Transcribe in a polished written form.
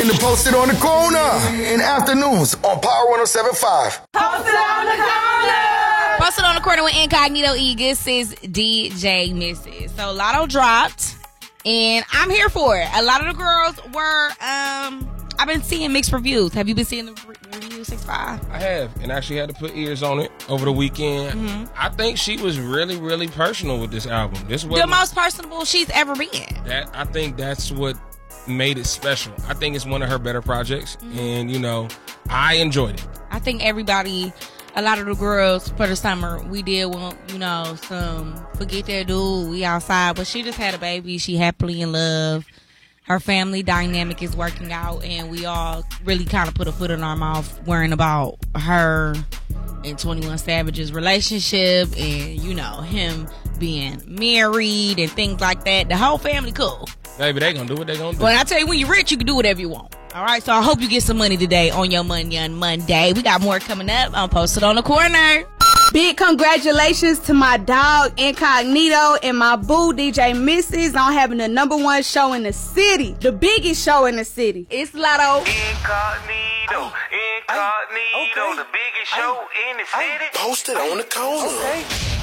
in the Posted on the Corner in afternoons on Power 107.5. Posted on the Corner. Posted on the Corner with Incognito E. This is DJ Mrs. So Lotto dropped, and I'm here for it. A lot of the girls were, I've been seeing mixed reviews. Have you been seeing the reviews, 6'5"? I have, and actually had to put ears on it over the weekend. Mm-hmm. I think she was really, really personal with this album. This was The most personable she's ever been. I think that's what made it special. I think it's one of her better projects, and, you know, I enjoyed it. I think everybody, a lot of the girls for the summer, we did want, you know, some forget that dude, we outside. But she just had a baby. She happily in love. Her family dynamic is working out, and we all really kind of put a foot in our mouth worrying about her and 21 Savage's relationship and, you know, him being married and things like that. The whole family cool. Baby, they gonna do what they gonna do. But I tell you, when you're rich, you can do whatever you want. All right, so I hope you get some money today on your Money on Monday. We got more coming up on Posted on the Corner. Big congratulations to my dog Incognito and my boo DJ Mrs. on having the #1 show in the city, the biggest show in the city. It's Lotto. Incognito, the biggest show in the city. Posted on the Corner. Okay.